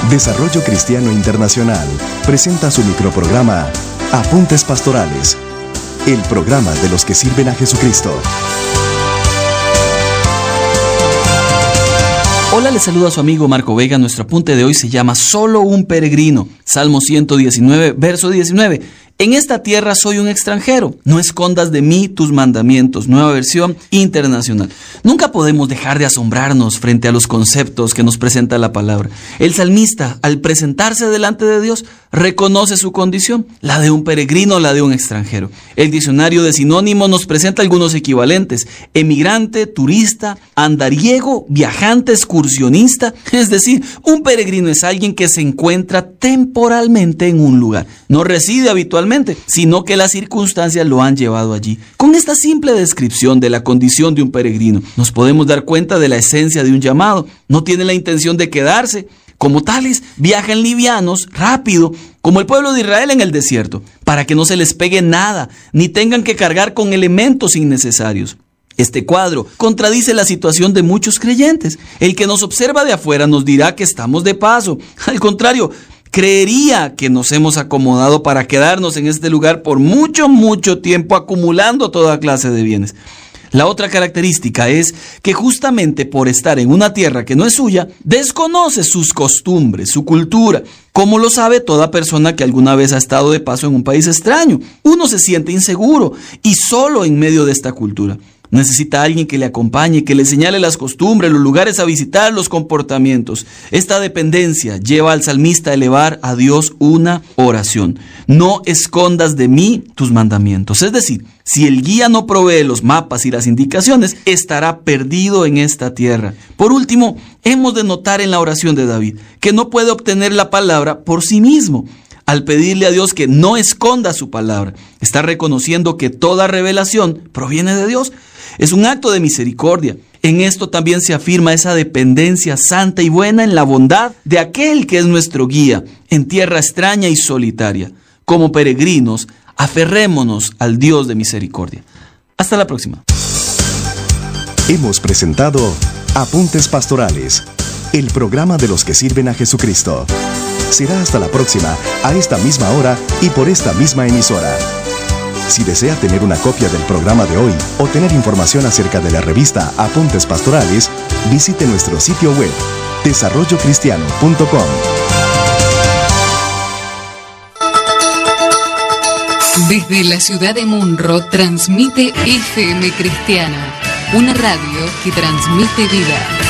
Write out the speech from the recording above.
Desarrollo Cristiano Internacional presenta su microprograma Apuntes Pastorales, el programa de los que sirven a Jesucristo. Hola, les saluda a su amigo Marco Vega. Nuestro apunte de hoy se llama Solo un peregrino. Salmo 119, verso 19. En esta tierra soy un extranjero, no escondas de mí tus mandamientos. Nueva versión internacional. Nunca podemos dejar de asombrarnos frente a los conceptos que nos presenta la palabra. El salmista, al presentarse delante de Dios, reconoce su condición, la de un peregrino, la de un extranjero. El diccionario de sinónimos nos presenta algunos equivalentes: emigrante, turista, andariego, viajante, excursionista. Es decir, un peregrino es alguien que se encuentra temporalmente en un lugar. No reside habitualmente, sino que las circunstancias lo han llevado allí. Con esta simple descripción de la condición de un peregrino, nos podemos dar cuenta de la esencia de un llamado. No tiene la intención de quedarse. Como tales, viajan livianos, rápido, como el pueblo de Israel en el desierto, para que no se les pegue nada, ni tengan que cargar con elementos innecesarios. Este cuadro contradice la situación de muchos creyentes. El que nos observa de afuera nos dirá que estamos de paso. Al contrario, creería que nos hemos acomodado para quedarnos en este lugar por mucho tiempo, acumulando toda clase de bienes. La otra característica es que justamente por estar en una tierra que no es suya, desconoce sus costumbres, su cultura, como lo sabe toda persona que alguna vez ha estado de paso en un país extraño. Uno se siente inseguro y solo en medio de esta cultura. Necesita a alguien que le acompañe, que le señale las costumbres, los lugares a visitar, los comportamientos. Esta dependencia lleva al salmista a elevar a Dios una oración. No escondas de mí tus mandamientos. Es decir, si el guía no provee los mapas y las indicaciones, estará perdido en esta tierra. Por último, hemos de notar en la oración de David que no puede obtener la palabra por sí mismo. Al pedirle a Dios que no esconda su palabra, está reconociendo que toda revelación proviene de Dios. Es un acto de misericordia. En esto también se afirma esa dependencia santa y buena en la bondad de aquel que es nuestro guía en tierra extraña y solitaria. Como peregrinos, aferrémonos al Dios de misericordia. Hasta la próxima. Hemos presentado Apuntes Pastorales, el programa de los que sirven a Jesucristo. Será hasta la próxima, a esta misma hora y por esta misma emisora. Si desea tener una copia del programa de hoy o tener información acerca de la revista Apuntes Pastorales, visite nuestro sitio web, desarrollocristiano.com. Desde la ciudad de Munro transmite FM Cristiana, una radio que transmite vida.